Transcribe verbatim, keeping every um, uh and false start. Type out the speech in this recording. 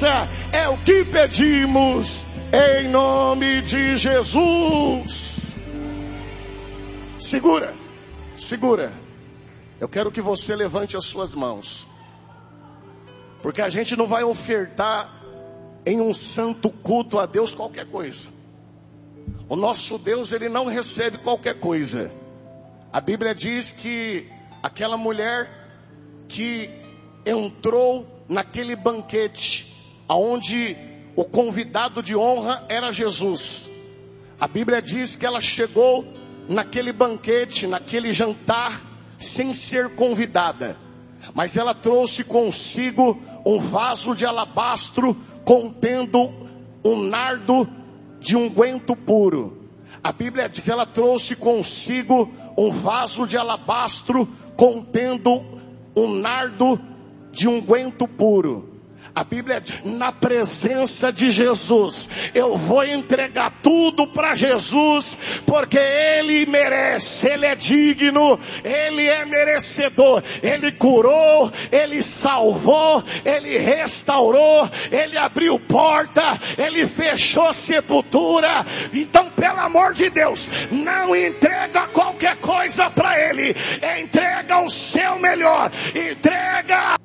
graça é o que pedimos, em nome de Jesus. Segura, segura. Eu quero que você levante as suas mãos, porque a gente não vai ofertar em um santo culto a Deus qualquer coisa. O nosso Deus, ele não recebe qualquer coisa. A Bíblia diz que aquela mulher que entrou naquele banquete, aonde o convidado de honra era Jesus. A Bíblia diz que ela chegou naquele banquete, naquele jantar, sem ser convidada. Mas ela trouxe consigo um vaso de alabastro contendo um nardo de unguento puro. A Bíblia diz que ela trouxe consigo um vaso de alabastro contendo um nardo de unguento puro. A Bíblia diz, na presença de Jesus, eu vou entregar tudo para Jesus, porque Ele merece, Ele é digno, Ele é merecedor. Ele curou, Ele salvou, Ele restaurou, Ele abriu porta, Ele fechou sepultura. Então, pelo amor de Deus, não entrega qualquer coisa para Ele, entrega o seu melhor, entrega